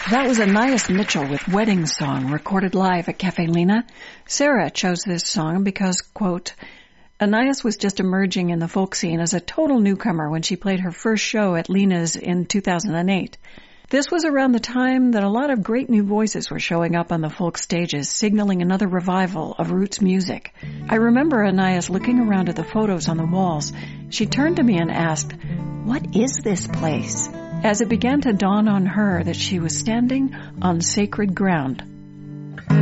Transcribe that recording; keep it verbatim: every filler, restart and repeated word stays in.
That was Anais Mitchell with Wedding Song, recorded live at Cafe Lena. Sarah chose this song because, quote, Anais was just emerging in the folk scene as a total newcomer when she played her first show at Lena's in two thousand eight. This was around the time that a lot of great new voices were showing up on the folk stages, signaling another revival of roots music. I remember Anais looking around at the photos on the walls. She turned to me and asked, "What is this place?" as it began to dawn on her that she was standing on sacred ground.